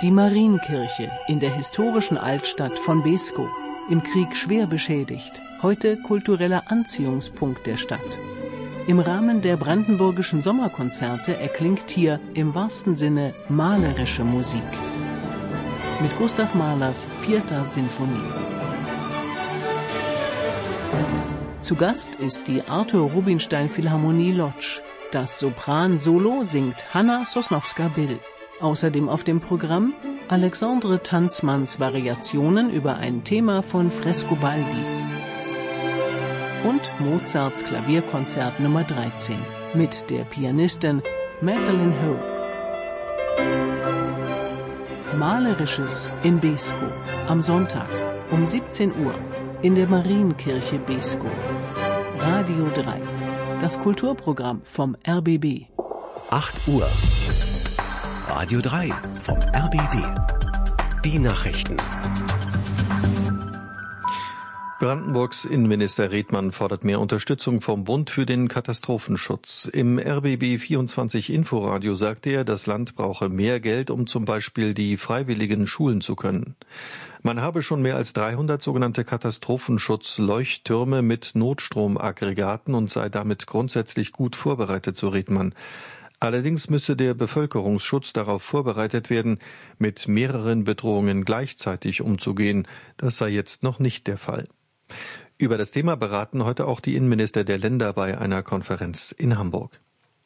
Die Marienkirche in der historischen Altstadt von Beeskow, im Krieg schwer beschädigt, heute kultureller Anziehungspunkt der Stadt. Im Rahmen der brandenburgischen Sommerkonzerte erklingt hier im wahrsten Sinne malerische Musik. Mit Gustav Mahlers 4. Sinfonie. Zu Gast ist die Arthur Rubinstein Philharmonie Łódź. Das Sopran-Solo singt Hanna Sosnowska-Bill. Außerdem auf dem Programm Alexandre Tanzmanns Variationen über ein Thema von Frescobaldi. Und Mozarts Klavierkonzert Nummer 13 mit der Pianistin Magdalene Ho. Malerisches in Beeskow am Sonntag um 17 Uhr in der Marienkirche Beeskow. Radio 3, das Kulturprogramm vom RBB. 8 Uhr. Radio 3 vom RBB. Die Nachrichten. Brandenburgs Innenminister Redmann fordert mehr Unterstützung vom Bund für den Katastrophenschutz. Im RBB 24 Inforadio sagte er, das Land brauche mehr Geld, um zum Beispiel die Freiwilligen schulen zu können. Man habe schon mehr als 300 sogenannte Katastrophenschutz-Leuchttürme mit Notstromaggregaten und sei damit grundsätzlich gut vorbereitet, so Redmann. Allerdings müsse der Bevölkerungsschutz darauf vorbereitet werden, mit mehreren Bedrohungen gleichzeitig umzugehen. Das sei jetzt noch nicht der Fall. Über das Thema beraten heute auch die Innenminister der Länder bei einer Konferenz in Hamburg.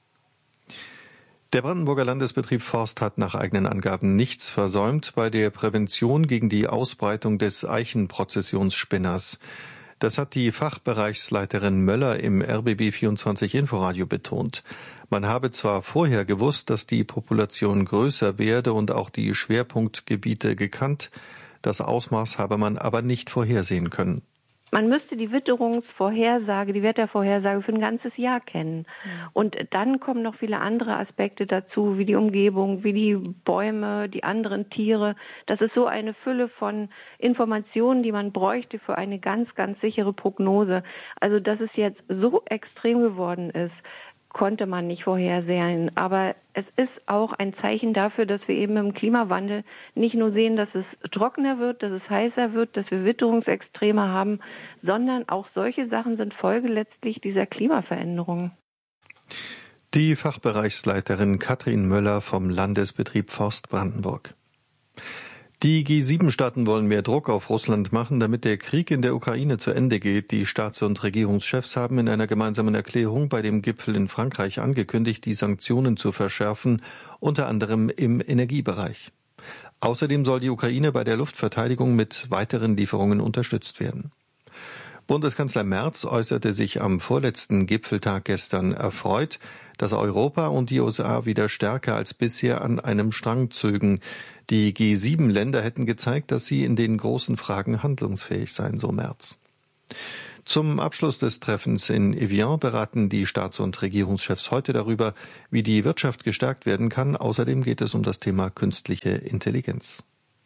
Der Brandenburger Landesbetrieb Forst hat nach eigenen Angaben nichts versäumt bei der Prävention gegen die Ausbreitung des Eichenprozessionsspinners. Das hat die Fachbereichsleiterin Möller im RBB 24 Inforadio betont. Man habe zwar vorher gewusst, dass die Population größer werde und auch die Schwerpunktgebiete gekannt, das Ausmaß habe man aber nicht vorhersehen können. Man müsste die Witterungsvorhersage, die Wettervorhersage für ein ganzes Jahr kennen. Und dann kommen noch viele andere Aspekte dazu, wie die Umgebung, wie die Bäume, die anderen Tiere. Das ist so eine Fülle von Informationen, die man bräuchte für eine ganz, ganz sichere Prognose. Also, dass es jetzt so extrem geworden ist, konnte man nicht vorhersehen. Aber es ist auch ein Zeichen dafür, dass wir eben im Klimawandel nicht nur sehen, dass es trockener wird, dass es heißer wird, dass wir Witterungsextreme haben, sondern auch solche Sachen sind Folge letztlich dieser Klimaveränderung. Die Fachbereichsleiterin Katrin Möller vom Landesbetrieb Forst Brandenburg. Die G7-Staaten wollen mehr Druck auf Russland machen, damit der Krieg in der Ukraine zu Ende geht. Die Staats- und Regierungschefs haben in einer gemeinsamen Erklärung bei dem Gipfel in Frankreich angekündigt, die Sanktionen zu verschärfen, unter anderem im Energiebereich. Außerdem soll die Ukraine bei der Luftverteidigung mit weiteren Lieferungen unterstützt werden. Bundeskanzler Merz äußerte sich am vorletzten Gipfeltag gestern erfreut, dass Europa und die USA wieder stärker als bisher an einem Strang zögen. Die G7-Länder hätten gezeigt, dass sie in den großen Fragen handlungsfähig seien, so Merz. Zum Abschluss des Treffens in Evian beraten die Staats- und Regierungschefs heute darüber, wie die Wirtschaft gestärkt werden kann. Außerdem geht es um das Thema künstliche Intelligenz.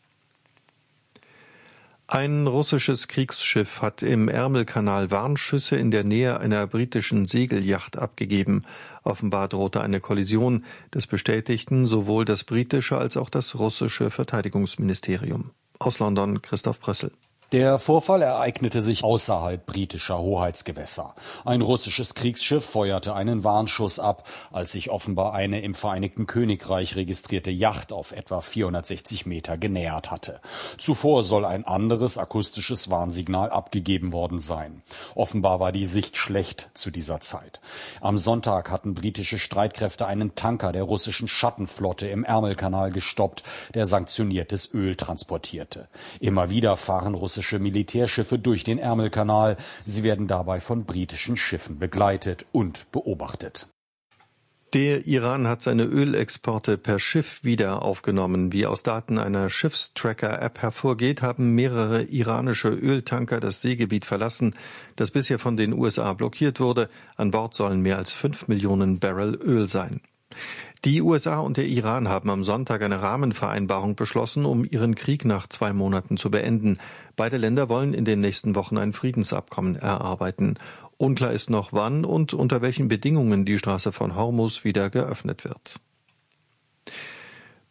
Ein russisches Kriegsschiff hat im Ärmelkanal Warnschüsse in der Nähe einer britischen Segelyacht abgegeben. Offenbar drohte eine Kollision. Das bestätigten sowohl das britische als auch das russische Verteidigungsministerium. Aus London Christoph Brössel. Der Vorfall ereignete sich außerhalb britischer Hoheitsgewässer. Ein russisches Kriegsschiff feuerte einen Warnschuss ab, als sich offenbar eine im Vereinigten Königreich registrierte Yacht auf etwa 460 Meter genähert hatte. Zuvor soll ein anderes akustisches Warnsignal abgegeben worden sein. Offenbar war die Sicht schlecht zu dieser Zeit. Am Sonntag hatten britische Streitkräfte einen Tanker der russischen Schattenflotte im Ärmelkanal gestoppt, der sanktioniertes Öl transportierte. Immer wieder fahren russische Militärschiffe durch den Ärmelkanal. Sie werden dabei von britischen Schiffen begleitet und beobachtet. Der Iran hat seine Ölexporte per Schiff wieder aufgenommen. Wie aus Daten einer Schiffstracker-App hervorgeht, haben mehrere iranische Öltanker das Seegebiet verlassen, das bisher von den USA blockiert wurde. An Bord sollen mehr als 5 Millionen Barrel Öl sein. Die USA und der Iran haben am Sonntag eine Rahmenvereinbarung beschlossen, um ihren Krieg nach 2 Monaten zu beenden. Beide Länder wollen in den nächsten Wochen ein Friedensabkommen erarbeiten. Unklar ist noch, wann und unter welchen Bedingungen die Straße von Hormuz wieder geöffnet wird.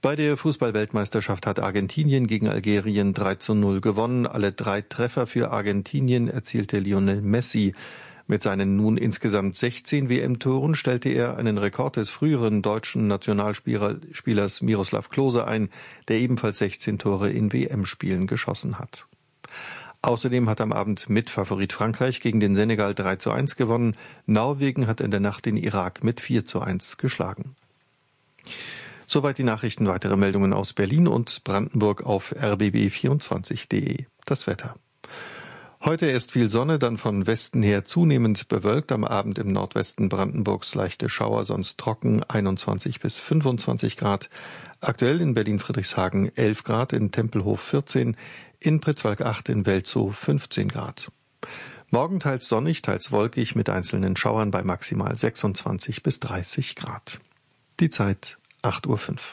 Bei der Fußball-Weltmeisterschaft hat Argentinien gegen Algerien 3:0 gewonnen. Alle 3 Treffer für Argentinien erzielte Lionel Messi. Mit seinen nun insgesamt 16 WM-Toren stellte er einen Rekord des früheren deutschen Nationalspielers Miroslav Klose ein, der ebenfalls 16 Tore in WM-Spielen geschossen hat. Außerdem hat am Abend Mitfavorit Frankreich gegen den Senegal 3:1 gewonnen. Norwegen hat in der Nacht den Irak mit 4:1 geschlagen. Soweit die Nachrichten. Weitere Meldungen aus Berlin und Brandenburg auf rbb24.de. Das Wetter. Heute erst viel Sonne, dann von Westen her zunehmend bewölkt. Am Abend im Nordwesten Brandenburgs leichte Schauer, sonst trocken, 21 bis 25 Grad. Aktuell in Berlin-Friedrichshagen 11 Grad, in Tempelhof 14, in Pritzwalk 8, in Welzow 15 Grad. Morgen teils sonnig, teils wolkig mit einzelnen Schauern bei maximal 26 bis 30 Grad. Die Zeit 8:05 Uhr.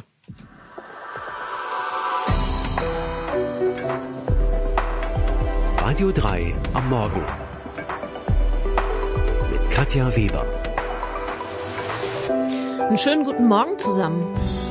Radio 3 am Morgen mit Katja Weber. Einen schönen guten Morgen zusammen.